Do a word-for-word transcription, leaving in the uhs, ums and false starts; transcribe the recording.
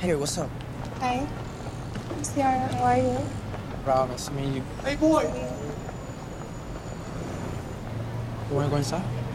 Hey, what's up? Hi. Ciara, how are you? Bravo, nice to meet you. Hey, boy. You wanna go inside?